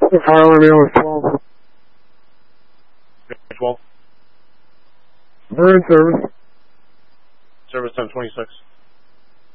Fire alarm is 12. 12. We're in service. Service 1026.